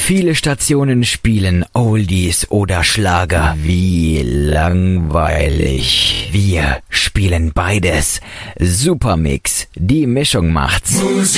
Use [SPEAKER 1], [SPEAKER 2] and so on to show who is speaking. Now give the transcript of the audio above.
[SPEAKER 1] Viele Stationen spielen Oldies oder Schlager. Wie langweilig. Wir spielen beides. Supermix, die Mischung macht's.